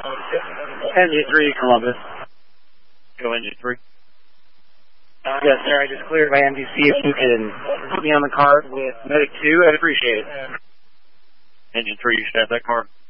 Engine 3, Columbus. Go Engine 3. Yes, sir. I just cleared my MDC. If you can put me on the card with Medic 2, I'd appreciate it. Engine 3, you should have that card.